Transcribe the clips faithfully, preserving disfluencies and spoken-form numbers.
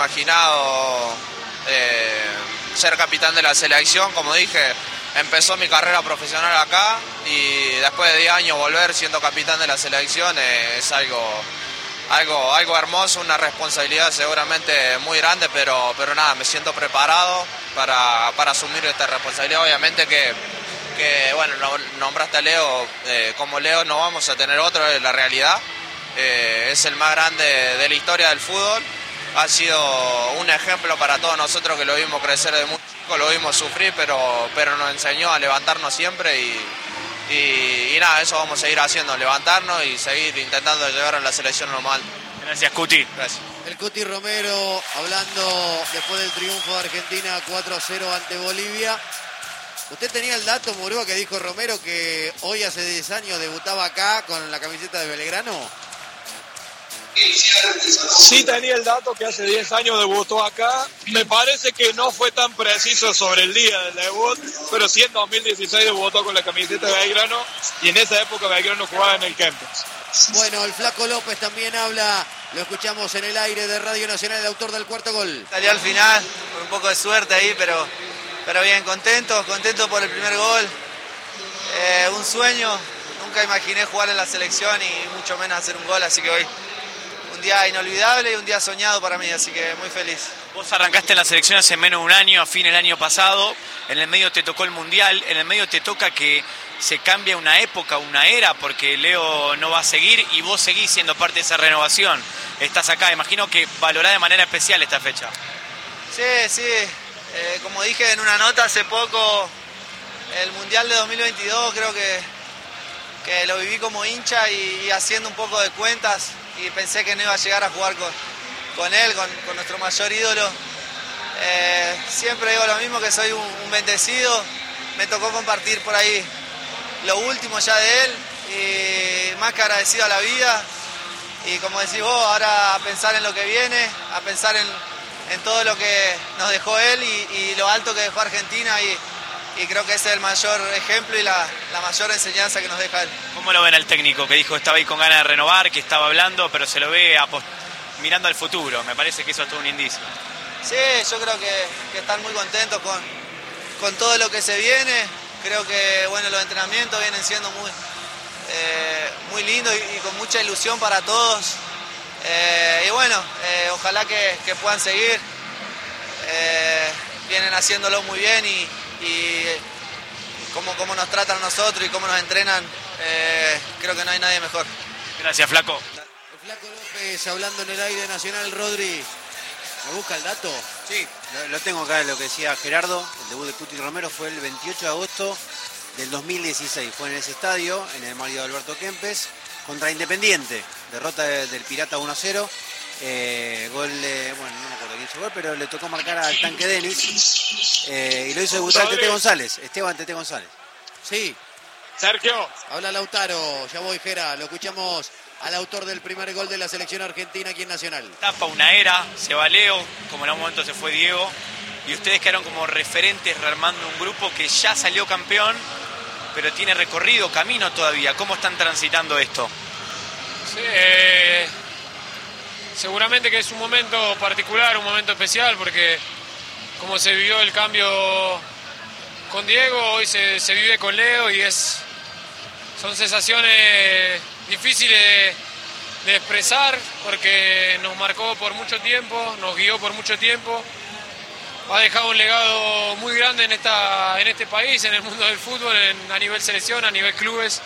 imaginado eh, ser capitán de la selección. Como dije, empezó mi carrera profesional acá y después de diez años volver siendo capitán de la selección eh, es algo, algo, algo hermoso, una responsabilidad seguramente muy grande, pero, pero nada, me siento preparado para, para asumir esta responsabilidad. Obviamente que, que bueno, nombraste a Leo, eh, como Leo no vamos a tener otro, es la realidad. Eh, es el más grande de la historia del fútbol, ha sido un ejemplo para todos nosotros que lo vimos crecer de muy chico, lo vimos sufrir, pero, pero nos enseñó a levantarnos siempre y, y, y nada, eso vamos a seguir haciendo, levantarnos y seguir intentando llegar a la selección normal. Gracias, Cuti. Gracias. El Cuti Romero hablando después del triunfo de Argentina cuatro a cero ante Bolivia. ¿Usted tenía el dato, Murúa, que dijo Romero que hoy hace diez años debutaba acá con la camiseta de Belgrano? Sí, tenía el dato que hace diez años debutó acá. Me parece que no fue tan preciso sobre el día del debut, pero sí en dos mil dieciséis debutó con la camiseta de Belgrano y en esa época Belgrano jugaba en el Kempes. Bueno, el Flaco López también habla, lo escuchamos en el aire de Radio Nacional, el autor del cuarto gol. Salió al final, con un poco de suerte ahí, pero, pero bien, contento, contento por el primer gol. Eh, un sueño, nunca imaginé jugar en la selección y mucho menos hacer un gol, así que hoy un día inolvidable y un día soñado para mí, así que muy feliz. Vos arrancaste en la selección hace menos de un año, a fin del año pasado, en el medio te tocó el Mundial, en el medio te toca que se cambia una época, una era, porque Leo no va a seguir y vos seguís siendo parte de esa renovación. Estás acá, imagino que valorás de manera especial esta fecha. Sí, sí, eh, como dije en una nota hace poco, el Mundial de dos mil veintidós creo que, que lo viví como hincha y, y haciendo un poco de cuentas, y pensé que no iba a llegar a jugar con, con él, con, con nuestro mayor ídolo. Eh, siempre digo lo mismo, que soy un, un bendecido, me tocó compartir por ahí lo último ya de él, y más que agradecido a la vida, y como decís vos, ahora a pensar en lo que viene, a pensar en, en todo lo que nos dejó él y, y lo alto que dejó Argentina, y, y creo que ese es el mayor ejemplo y la, la mayor enseñanza que nos deja él. ¿Cómo lo ven al técnico que dijo que estaba ahí con ganas de renovar, que estaba hablando, pero se lo ve mirando al futuro? Me parece que eso es todo un indicio. Sí, yo creo que, que están muy contentos con, con todo lo que se viene. Creo que bueno, los entrenamientos vienen siendo muy, eh, muy lindos y, y con mucha ilusión para todos. Eh, y bueno, eh, ojalá que, que puedan seguir. Eh, vienen haciéndolo muy bien y, y cómo, cómo nos tratan a nosotros y cómo nos entrenan, eh, creo que no hay nadie mejor. Gracias, Flaco. El Flaco López hablando en el aire nacional. Rodri, ¿me busca el dato? Sí, lo, lo tengo acá, lo que decía Gerardo. El debut de Cuti Romero fue el veintiocho de agosto del dos mil dieciséis. Fue en ese estadio, en el Mario Alberto Kempes, contra Independiente. Derrota de, del Pirata uno a cero. Eh, gol de, bueno, no me acuerdo quién hizo gol, pero le tocó marcar al Tanque Denis. Eh, y lo hizo debutar Tete González, Esteban Tete González. Sí. Sergio. Habla Lautaro, ya voy, Gera, lo escuchamos al autor del primer gol de la selección argentina aquí en Nacional. Tapa una era, se va Leo, como en un momento se fue Diego, y ustedes quedaron como referentes rearmando un grupo que ya salió campeón, pero tiene recorrido, camino todavía. ¿Cómo están transitando esto? Sí, eh, seguramente que es un momento particular, un momento especial, porque como se vivió el cambio con Diego, hoy se, se vive con Leo, y es son sensaciones difíciles de, de expresar, porque nos marcó por mucho tiempo, nos guió por mucho tiempo, ha dejado un legado muy grande en, esta, en este país, en el mundo del fútbol, en, a nivel selección, a nivel clubes,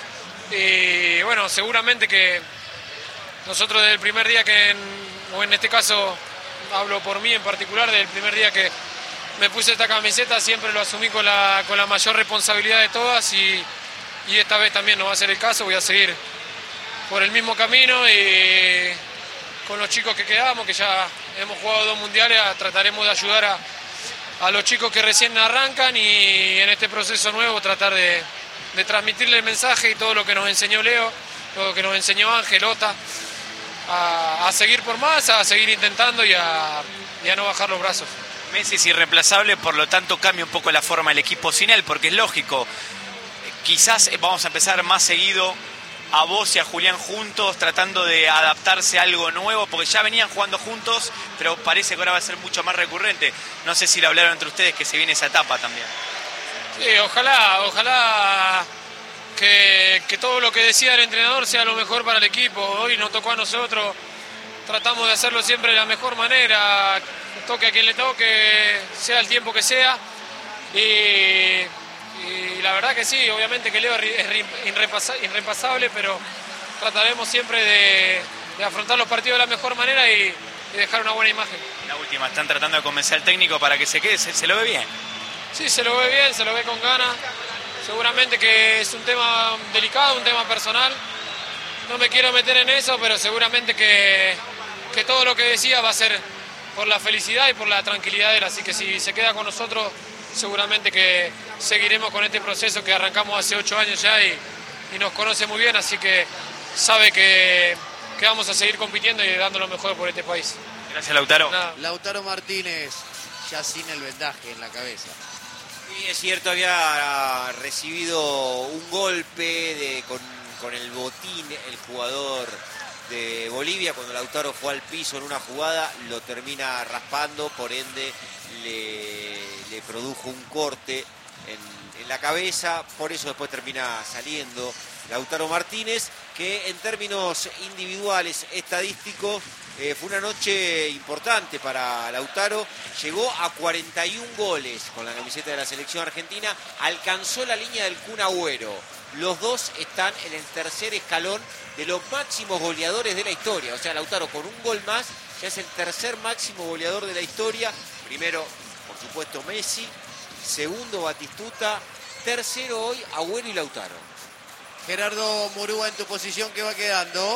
y bueno, seguramente que nosotros desde el primer día que, en, o en este caso hablo por mí en particular, desde el primer día que me puse esta camiseta siempre lo asumí con la, con la mayor responsabilidad de todas, y, y esta vez también no va a ser el caso. Voy a seguir por el mismo camino y con los chicos que quedamos, que ya hemos jugado dos mundiales, trataremos de ayudar a, a los chicos que recién arrancan, y en este proceso nuevo tratar de, de transmitirle el mensaje y todo lo que nos enseñó Leo, todo lo que nos enseñó Ángel, Ota, a, a seguir por más, a seguir intentando y a, y a no bajar los brazos. Messi es irreemplazable, por lo tanto cambia un poco la forma del equipo sin él, porque es lógico, quizás vamos a empezar más seguido a vos y a Julián juntos, tratando de adaptarse a algo nuevo? Porque ya venían jugando juntos, pero parece que ahora va a ser mucho más recurrente. No sé si lo hablaron entre ustedes, que se viene esa etapa también. Sí, ojalá, ojalá que, que todo lo que decía el entrenador sea lo mejor para el equipo. Hoy nos tocó a nosotros, tratamos de hacerlo siempre de la mejor manera, toque a quien le toque, sea el tiempo que sea. Y, y la verdad que sí, obviamente que Leo es irrepasable, pero trataremos siempre de, de afrontar los partidos de la mejor manera y, y dejar una buena imagen. La última, están tratando de convencer al técnico para que se quede, se, se lo ve bien. Sí, se lo ve bien, se lo ve con ganas. Seguramente que es un tema delicado, un tema personal. No me quiero meter en eso, pero seguramente que, que todo lo que decía va a ser por la felicidad y por la tranquilidad de él. Así que si se queda con nosotros, seguramente que seguiremos con este proceso que arrancamos hace ocho años ya y, y nos conoce muy bien. Así que sabe que, que vamos a seguir compitiendo y dando lo mejor por este país. Gracias, Lautaro. Nada. Lautaro Martínez, ya sin el vendaje en la cabeza. Sí, es cierto, había recibido un golpe de, con, con el botín el jugador de Bolivia. Cuando Lautaro fue al piso en una jugada, lo termina raspando, por ende le, le produjo un corte en, en la cabeza, por eso después termina saliendo Lautaro Martínez, que en términos individuales, estadísticos, Eh, fue una noche importante para Lautaro, llegó a cuarenta y un goles con la camiseta de la selección argentina, alcanzó la línea del Kun Agüero. Los dos están en el tercer escalón de los máximos goleadores de la historia. O sea, Lautaro con un gol más ya es el tercer máximo goleador de la historia. Primero, por supuesto, Messi, segundo Batistuta, tercero hoy Agüero y Lautaro. Gerardo Murúa, en tu posición, ¿qué va quedando?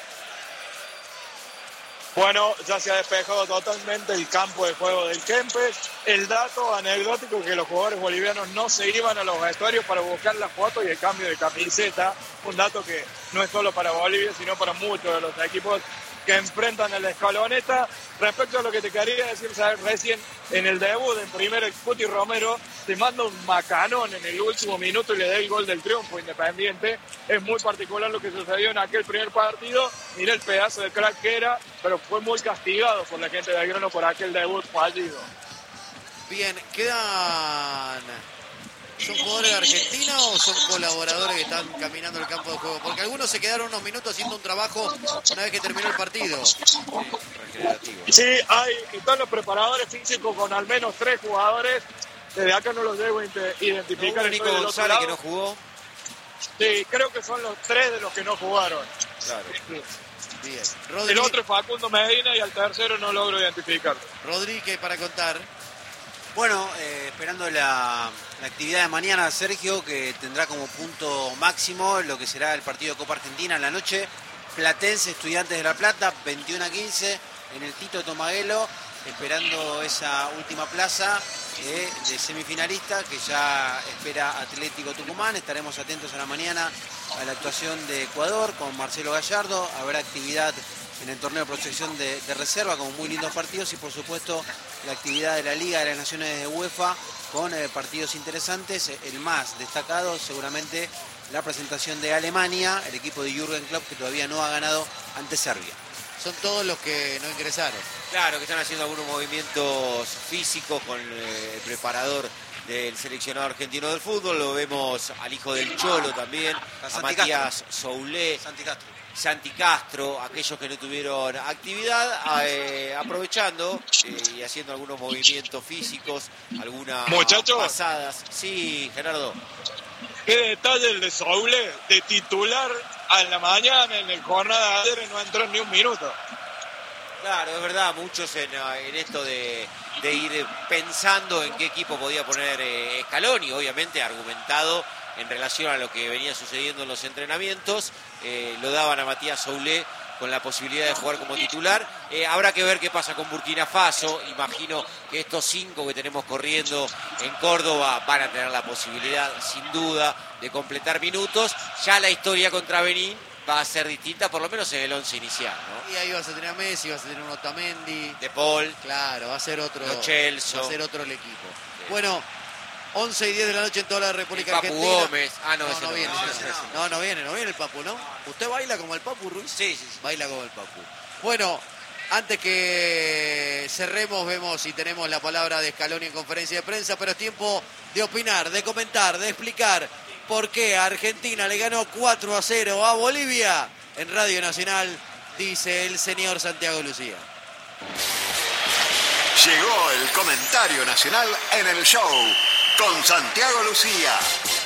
Bueno, ya se ha despejado totalmente el campo de juego del Kempes. El dato anecdótico que los jugadores bolivianos no se iban a los vestuarios para buscar la foto y el cambio de camiseta. Un dato que no es solo para Bolivia, sino para muchos de los equipos que enfrentan a la escaloneta. Respecto a lo que te quería decir, ¿sabes? Recién en el debut, en primero, el Cuti Romero te manda un macanón en el último minuto y le da el gol del triunfo Independiente. Es muy particular lo que sucedió en aquel primer partido. Mira el pedazo de crack que era, pero fue muy castigado por la gente de Belgrano por aquel debut fallido. Bien, quedan... ¿Son jugadores de Argentina o son colaboradores que están caminando el campo de juego? Porque algunos se quedaron unos minutos haciendo un trabajo una vez que terminó el partido. Sí, hay, están los preparadores físicos con al menos tres jugadores. Desde acá no los debo identificar. ¿No, Nico González, que no jugó? Sí, creo que son los tres de los que no jugaron. Claro. Bien. El Rodri... otro es Facundo Medina y al tercero no logro identificarlo. Rodríguez, para contar. Bueno, eh, esperando la, la actividad de mañana, Sergio, que tendrá como punto máximo lo que será el partido de Copa Argentina en la noche. Platense, Estudiantes de La Plata, veintiuno a quince en el Tito Tomaguelo, esperando esa última plaza eh, de semifinalista que ya espera Atlético Tucumán. Estaremos atentos a la mañana a la actuación de Ecuador con Marcelo Gallardo. Habrá actividad en el torneo de protección de, de reserva con muy lindos partidos y por supuesto la actividad de la Liga de las Naciones de UEFA con eh, partidos interesantes. El más destacado seguramente la presentación de Alemania, el equipo de Jürgen Klopp, que todavía no ha ganado ante Serbia. Son todos los que no ingresaron. Claro, que están haciendo algunos movimientos físicos con eh, el preparador del seleccionado argentino del fútbol. Lo vemos al hijo del Cholo también, a, a Matías Soulé, Santi Castro. Santi Castro, aquellos que no tuvieron actividad, eh, aprovechando eh, y haciendo algunos movimientos físicos, algunas Muchachos. pasadas. Sí, Gerardo. Qué detalle el de Soule, de titular a la mañana en el jornada de ayer, no entró ni un minuto. Claro, es verdad, muchos en, en esto de, de ir pensando en qué equipo podía poner eh, Scaloni, obviamente argumentado en relación a lo que venía sucediendo en los entrenamientos, eh, lo daban a Matías Soulé con la posibilidad de jugar como titular. Eh, habrá que ver qué pasa con Burkina Faso. Imagino que estos cinco que tenemos corriendo en Córdoba van a tener la posibilidad, sin duda, de completar minutos. Ya la historia contra Benín va a ser distinta, por lo menos en el once inicial, ¿no? Y ahí vas a tener a Messi, vas a tener un Otamendi. De Paul. Claro, va a ser otro. Lo Celso. Va a ser otro el equipo. Sí. Bueno, once y diez de la noche en toda la República El Papu Argentina. Gómez. Ah, no, no, ese no no. viene. No, ese ese no. no. no, no viene, no viene el Papu, ¿no? ¿Usted baila como el Papu, Ruiz? Sí, sí, sí. Baila como el Papu. Bueno, antes que cerremos, vemos si tenemos la palabra de Scaloni en conferencia de prensa, pero es tiempo de opinar, de comentar, de explicar por qué Argentina le ganó cuatro a cero a Bolivia. En Radio Nacional, dice el señor Santiago Lucía. Llegó el comentario nacional en el show con Santiago Lucía.